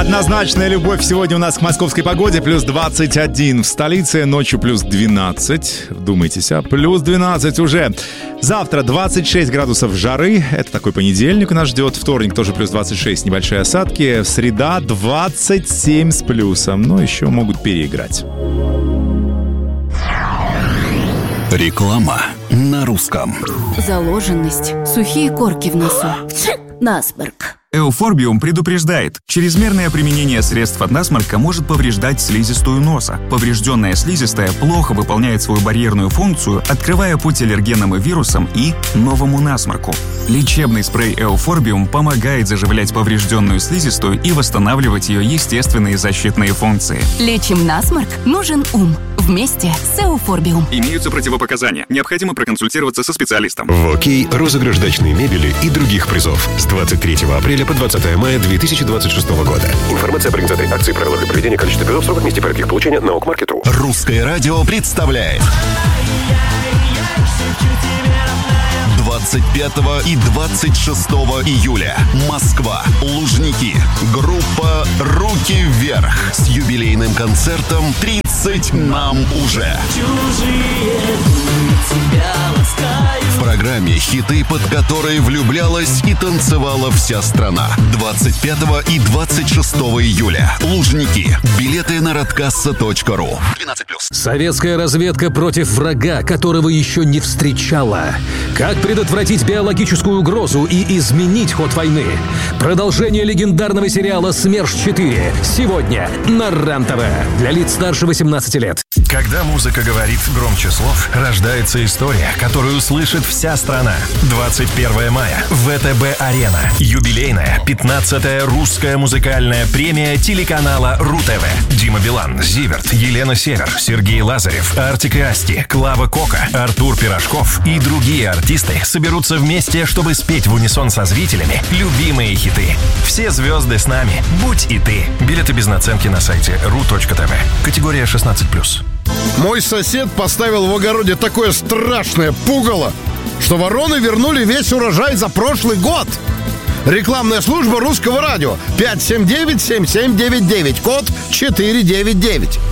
Однозначная любовь сегодня у нас к московской погоде. Плюс 21 в столице, ночью плюс 12. Вдумайтесь, плюс 12 уже. Завтра 26 градусов жары. Это такой понедельник у нас ждет. Вторник тоже плюс 26, небольшие осадки. Среда 27 с плюсом. Но еще могут переиграть. Реклама на русском. Заложенность, сухие корки в носу, насморк. Эуфорбиум предупреждает, чрезмерное применение средств от насморка может повреждать слизистую носа. Поврежденная слизистая плохо выполняет свою барьерную функцию, открывая путь аллергенам и вирусам и новому насморку. Лечебный спрей Эуфорбиум помогает заживлять поврежденную слизистую и восстанавливать ее естественные защитные функции. Лечим насморк, нужен ум. Вместе с Эуфорбиум. Имеются противопоказания. Необходимо проконсультироваться со специалистом. В ОК розыгрыш дачной мебели и других призов с 23 апреля по 20 мая 2026 года. Информация о организаторе акции, правилах и поведении, количестве призов, сроках, месте порядке их получения на ОК-маркет.ру. Русское радио представляет 25 и 26 июля. Москва. Лужники. Группа «Руки вверх» с юбилейным концертом «30 нам уже». В программе хиты, под которые влюблялась и танцевала вся страна. 25 и 26 июля. Лужники. Билеты на radkassa.ru. 12+. Советская разведка против врага, которого еще не встречала. Как предотвратить биологическую угрозу и изменить ход войны? Продолжение легендарного сериала «СМЕРШ-4» сегодня на РЕН-ТВ. Для лиц старше 18 лет. Когда музыка говорит громче слов, рождается история, которую слышит вся страна. 21 мая. ВТБ-арена. Юбилейная 15-я русская музыкальная премия телеканала РУ-ТВ. Дима Билан, Зиверт, Елена Север, Сергей Лазарев, Артик и Асти, Клава Кока, Артур Пирожков и другие артисты соберутся вместе, чтобы спеть в унисон со зрителями любимые хиты. Все звезды с нами. Будь и ты. Билеты без наценки на сайте ru.tv. Категория 16+. Мой сосед поставил в огороде такое страшное пугало, что вороны вернули весь урожай за прошлый год. Рекламная служба Русского радио. 579-7799, код 499.